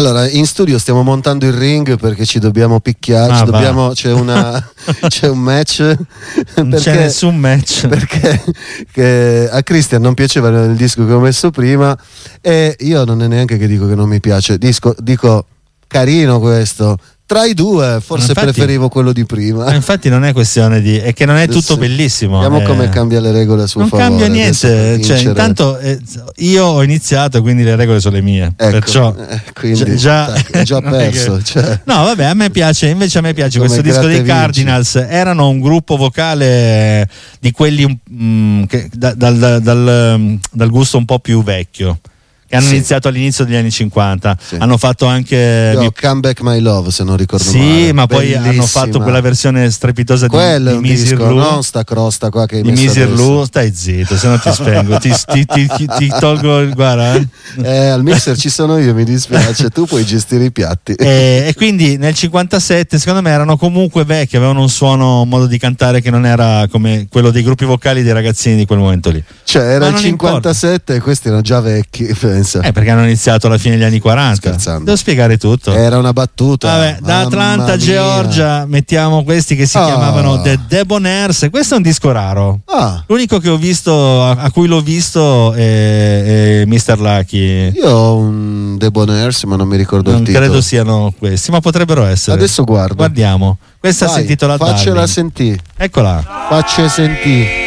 Allora, in studio stiamo montando il ring perché ci dobbiamo picchiare, c'è un match. Non c'è nessun match. Perché a Christian non piaceva il disco che ho messo prima e io non è neanche che dico che non mi piace. Dico carino questo. Tra i due forse preferivo quello di prima. Infatti non è questione di, è che non è tutto bellissimo. Vediamo come cambia le regole a suo favore. Non cambia niente, cioè, intanto io ho iniziato, quindi le regole sono le mie. Ecco, perciò quindi già perso. Cioè. No, vabbè, a me piace questo disco dei Cardinals. Erano un gruppo vocale di quelli che, dal gusto un po' più vecchio, che hanno iniziato all'inizio degli anni 50. Sì. Hanno fatto anche Come Back My Love, se non ricordo male. Sì, ma poi bellissima. hanno fatto quella versione strepitosa di Misir Lou. Non sta crosta qua che hai di messo Misir adesso. Lou, stai zitto, se no ti spengo. ti tolgo il guarda. Al mixer ci sono io, mi dispiace. Tu puoi gestire i piatti. E quindi nel 57 secondo me erano comunque vecchi, avevano un suono, un modo di cantare che non era come quello dei gruppi vocali dei ragazzini di quel momento lì. Cioè era il 57 e questi erano già vecchi, pensa. Perché hanno iniziato alla fine degli anni 40. Scherzando. Devo spiegare tutto. Era una battuta. Vabbè, da Atlanta, Georgia, mettiamo questi che si chiamavano The Debonaires. E questo è un disco raro. L'unico che ho visto, a cui l'ho visto, è Mr. Lucky. Io ho un Debonaires, ma non mi ricordo il titolo. Non credo siano questi, ma potrebbero essere. Adesso guardo. Guardiamo. Questa si intitola Faccela Darling. sentì. Eccola. Faccia sentì.